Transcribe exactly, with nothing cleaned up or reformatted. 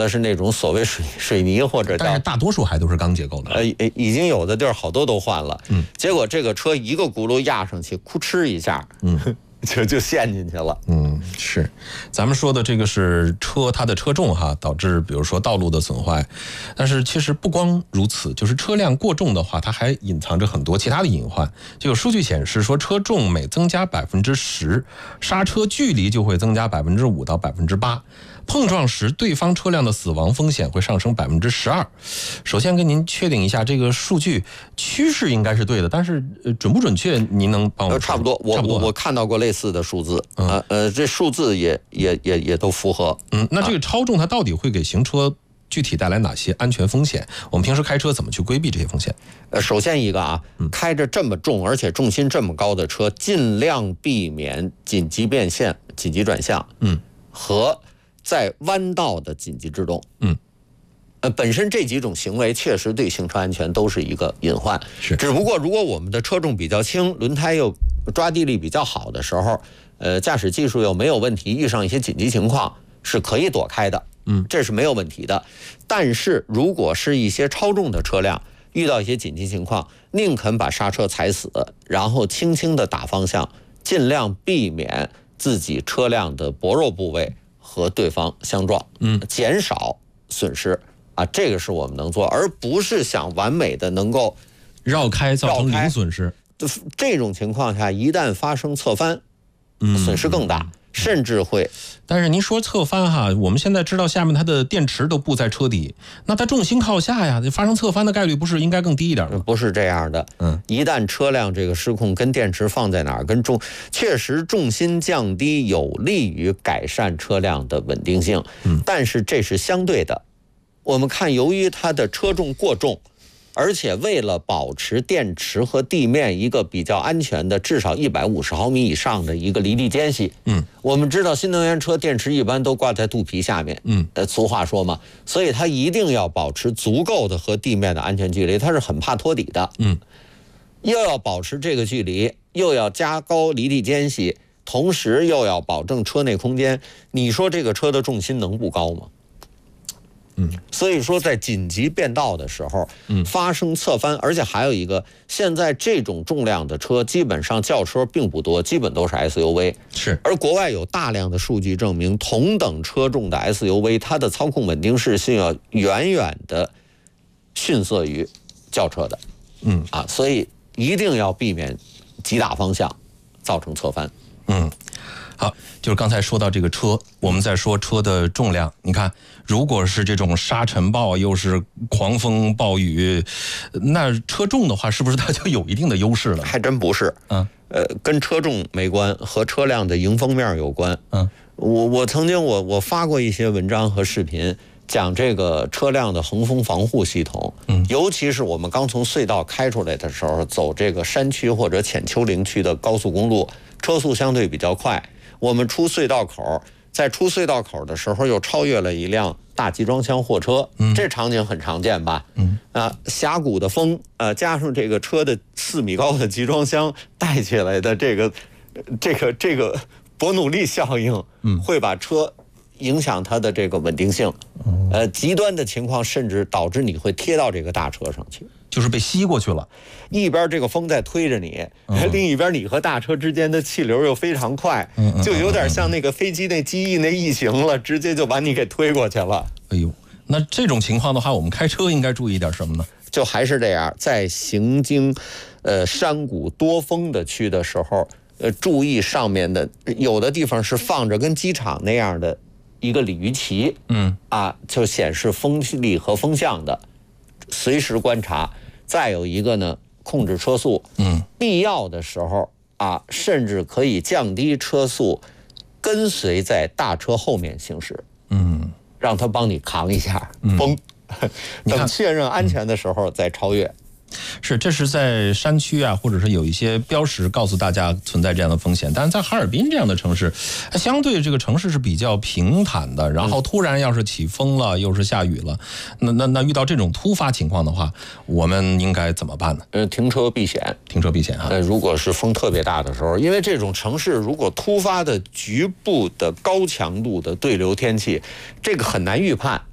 的是那种所谓水水泥或者， 但是大多数还都是钢结构的。 呃，已经有的地儿好多都换了。嗯，结果这个车一个轱辘压上去，哭哧一下，嗯，就就陷进去了。 嗯，是，咱们说的这个是车它的车重哈，导致比如说道路的损坏。但是其实不光如此，就是车辆过重的话，它还隐藏着很多其他的隐患。就有数据显示说，车重每增加百分之十，刹车距离就会增加百分之五到百分之八。碰撞时，对方车辆的死亡风险会上升百分之十二。首先跟您确定一下，这个数据趋势应该是对的，但是准不准确，您能帮我们说？ 差不多，我我我看到过类似的数字，嗯、呃呃，这数字也也也也都符合。 嗯，那这个超重它到底会给行车具体带来哪些安全风险？我们平时开车怎么去规避这些风险？ 呃，首先一个啊，开着这么重而且重心这么高的车，尽量避免紧急变线、紧急转向，嗯，和在弯道的紧急制动，嗯，呃，本身这几种行为确实对行车安全都是一个隐患。 是， 只不过如果我们的车重比较轻，轮胎又抓地力比较好的时候，呃，驾驶技术又没有问题，遇上一些紧急情况是可以躲开的，嗯，这是没有问题的。但是如果是一些超重的车辆，遇到一些紧急情况，宁肯把刹车踩死，然后轻轻的打方向，尽量避免自己车辆的薄弱部位和对方相撞，嗯，减少损失啊，这个是我们能做，而不是想完美的能够绕开造成零损失。 这种情况下，一旦发生侧翻，损失更大，甚至会。 但是您说侧翻哈，我们现在知道下面它的电池都布在车底，那它重心靠下呀，发生侧翻的概率不是应该更低一点吗？ 不是这样的，嗯，一旦车辆这个失控，跟电池放在哪儿，跟重，确实重心降低有利于改善车辆的稳定性，嗯，但是这是相对的。我们看，由于它的车重过重，而且为了保持电池和地面一个比较安全的至少一百五十毫米以上的一个离地间隙，嗯，我们知道新能源车电池一般都挂在肚皮下面，嗯，呃，俗话说嘛，所以它一定要保持足够的和地面的安全距离，它是很怕托底的，嗯，又要保持这个距离，又要加高离地间隙，同时又要保证车内空间，你说这个车的重心能不高吗？嗯，所以说在紧急变道的时候，嗯，发生侧翻，而且还有一个，现在这种重量的车基本上轿车并不多，基本都是 S U V， 是。 而国外有大量的数据证明，同等车重的 S U V， 它的操控稳定性是要远远的逊色于轿车的，嗯啊，所以一定要避免急打方向造成侧翻，嗯。 好，就是刚才说到这个车，我们在说车的重量。你看，如果是这种沙尘暴又是狂风暴雨，那车重的话，是不是它就有一定的优势了？ 还真不是，嗯，呃，跟车重没关，和车辆的迎风面有关。嗯，我我曾经我我发过一些文章和视频，讲这个车辆的横风防护系统。嗯，尤其是我们刚从隧道开出来的时候，走这个山区或者浅丘陵区的高速公路，车速相对比较快。我们出隧道口，在出隧道口的时候又超越了一辆大集装箱货车，嗯，这场景很常见吧？嗯，啊，峡谷的风，呃，加上这个车的四米高的集装箱带起来的这个，这个这个伯努利效应，嗯，会把车影响它的这个稳定性，呃，极端的情况甚至导致你会贴到这个大车上去。 就是被吸过去了， 一边这个风在推着你，嗯、另一边你和大车之间的气流又非常快，嗯嗯、就有点像那个飞机那机翼那异形了，直接就把你给推过去了。 哎呦，那这种情况的话，我们开车应该注意点什么呢？ 就还是这样，在行经呃山谷多风的区的时候，呃，注意上面的有的地方是放着跟机场那样的一个鲤鱼旗，嗯啊，就显示风力和风向的，随时观察。再有一个呢，控制车速，嗯，必要的时候啊，甚至可以降低车速，跟随在大车后面行驶，嗯，让他帮你扛一下，崩，等确认安全的时候再超越。 是，这是在山区啊，或者是有一些标识告诉大家存在这样的风险。但是在哈尔滨这样的城市，它相对这个城市是比较平坦的，然后突然要是起风了，又是下雨了，那那那遇到这种突发情况的话，我们应该怎么办呢？ 呃，停车避险， 停车避险啊。 呃，如果是风特别大的时候，因为这种城市如果突发的局部的高强度的对流天气，这个很难预判。